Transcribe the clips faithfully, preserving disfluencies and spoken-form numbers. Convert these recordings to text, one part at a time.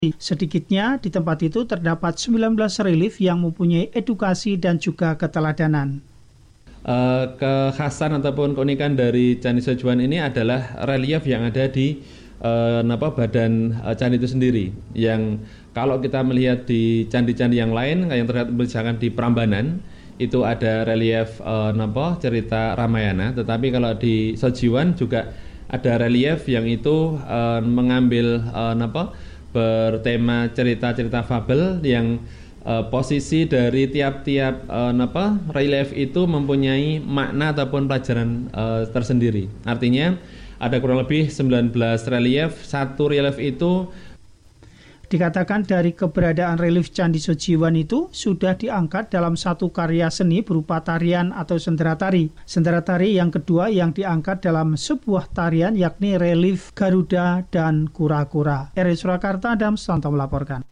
Sedikitnya di tempat itu terdapat sembilan belas relief yang mempunyai edukasi dan juga keteladanan. Uh, kekhasan ataupun keunikan dari Candi Sojuan ini adalah relief yang ada di uh, apa, badan uh, candi itu sendiri. Yang kalau kita melihat di candi-candi yang lain yang terlihat misalkan di Prambanan itu ada relief uh, apa, cerita Ramayana, tetapi kalau di Sojiwan juga ada relief yang itu uh, mengambil uh, apa, bertema cerita-cerita fabel yang Uh, posisi dari tiap-tiap uh, apa, relief itu mempunyai makna ataupun pelajaran uh, tersendiri. Artinya ada kurang lebih sembilan belas relief. Satu relief itu dikatakan dari keberadaan relief Candi Sojiwan itu sudah diangkat dalam satu karya seni berupa tarian atau sendera tari. Sendera tari yang kedua yang diangkat dalam sebuah tarian yakni relief Garuda dan Kura-Kura. R I Surakarta, Adam Susanto melaporkan.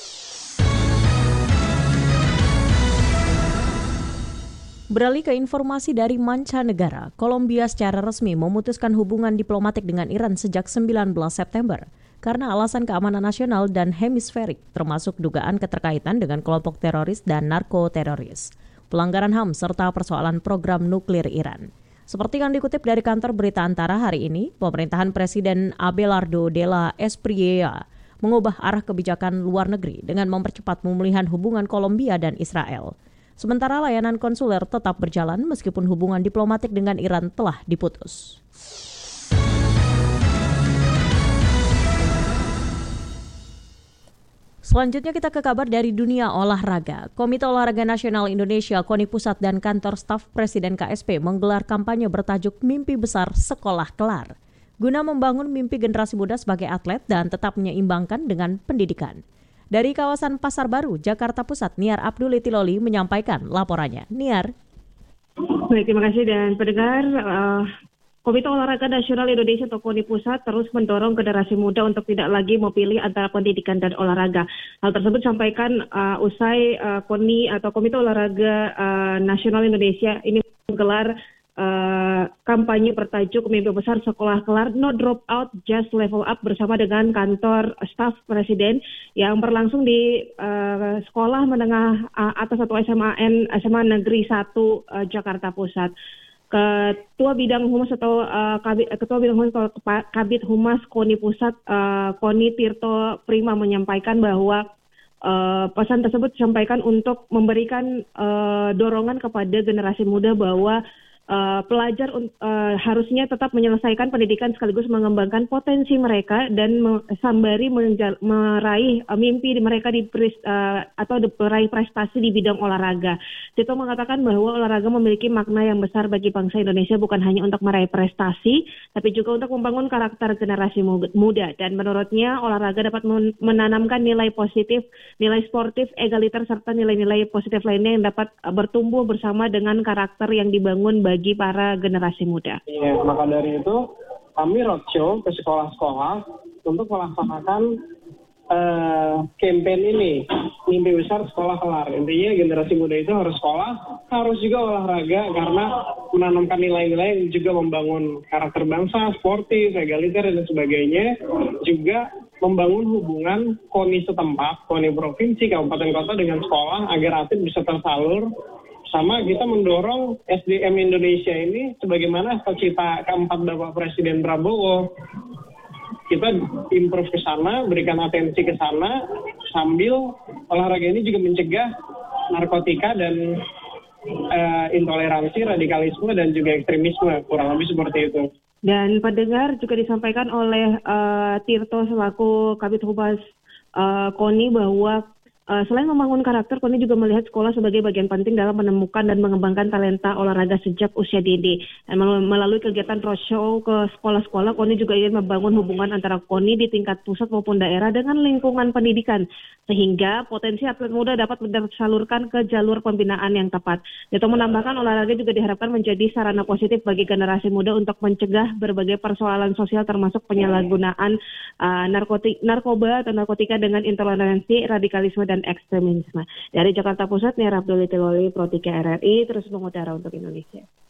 Beralih ke informasi dari mancanegara, Kolombia secara resmi memutuskan hubungan diplomatik dengan Iran sejak sembilan belas September karena alasan keamanan nasional dan hemisferik, termasuk dugaan keterkaitan dengan kelompok teroris dan narkoteroris, pelanggaran H A M serta persoalan program nuklir Iran. Seperti yang dikutip dari kantor berita Antara hari ini, pemerintahan Presiden Abelardo de la Espriella mengubah arah kebijakan luar negeri dengan mempercepat pemulihan hubungan Kolombia dan Israel. Sementara layanan konsuler tetap berjalan meskipun hubungan diplomatik dengan Iran telah diputus. Selanjutnya kita ke kabar dari dunia olahraga. Komite Olahraga Nasional Indonesia, KONI Pusat dan kantor staf Presiden K S P menggelar kampanye bertajuk Mimpi Besar Sekolah Kelar, guna membangun mimpi generasi muda sebagai atlet dan tetap menyeimbangkan dengan pendidikan. Dari kawasan Pasar Baru, Jakarta Pusat, Niar Abdul Itiloli menyampaikan laporannya. Niar. Baik, terima kasih dan pendengar. Uh, Komite Olahraga Nasional Indonesia atau KONI Pusat terus mendorong generasi muda untuk tidak lagi memilih antara pendidikan dan olahraga. Hal tersebut disampaikan uh, usai uh, KONI atau Komite Olahraga uh, Nasional Indonesia ini menggelar Uh, kampanye bertajuk Mimpi Besar Sekolah Kelar, No Drop Out, Just Level Up bersama dengan kantor staf Presiden yang berlangsung di uh, Sekolah Menengah uh, Atas atau S M A N S M A Negeri satu uh, Jakarta Pusat. Ketua Bidang Humas atau uh, Kabit, Ketua Bidang Humas atau Kabit Humas KONI Pusat, uh, KONI Tirto Prima menyampaikan bahwa Uh, pesan tersebut disampaikan untuk memberikan uh, dorongan kepada generasi muda bahwa Uh, pelajar uh, harusnya tetap menyelesaikan pendidikan sekaligus mengembangkan potensi mereka dan me- sambari menjal- meraih uh, mimpi mereka di pres- uh, atau di- meraih prestasi di bidang olahraga. Tito mengatakan bahwa olahraga memiliki makna yang besar bagi bangsa Indonesia, bukan hanya untuk meraih prestasi, tapi juga untuk membangun karakter generasi muda. Dan menurutnya olahraga dapat men- menanamkan nilai positif, nilai sportif, egaliter, serta nilai-nilai positif lainnya yang dapat uh, bertumbuh bersama dengan karakter yang dibangun bagi bagi para generasi muda. Ya, maka dari itu kami roadshow ke sekolah-sekolah untuk melaksanakan uh, campaign ini, Mimpi Besar Sekolah Kelar. Intinya generasi muda itu harus sekolah, harus juga olahraga karena menanamkan nilai-nilai yang juga membangun karakter bangsa, sportif, egaliter dan sebagainya, juga membangun hubungan KONI setempat, KONI provinsi, kabupaten kota dengan sekolah agar atlet bisa tersalur. Sama kita mendorong S D M Indonesia ini sebagaimana cita keempat Bapak Presiden Prabowo. Kita improve ke sana, berikan atensi ke sana, sambil olahraga ini juga mencegah narkotika dan uh, intoleransi, radikalisme, dan juga ekstremisme, kurang lebih seperti itu. Dan pendengar juga disampaikan oleh uh, Tirto selaku Kabid Humas uh, KONI bahwa Uh, selain membangun karakter, KONI juga melihat sekolah sebagai bagian penting dalam menemukan dan mengembangkan talenta olahraga sejak usia dini. Dan melalui kegiatan roadshow ke sekolah-sekolah, KONI juga ingin membangun hubungan antara KONI di tingkat pusat maupun daerah dengan lingkungan pendidikan, sehingga potensi atlet muda dapat tersalurkan ke jalur pembinaan yang tepat. Itu menambahkan olahraga juga diharapkan menjadi sarana positif bagi generasi muda untuk mencegah berbagai persoalan sosial termasuk penyalahgunaan uh, narkotik, narkoba atau narkotika dengan intoleransi, radikalisme, dan ekstremisme. Dari Jakarta Pusat, Niar Abdul Itiloli, Pro tiga R R I, terus mengudara untuk Indonesia.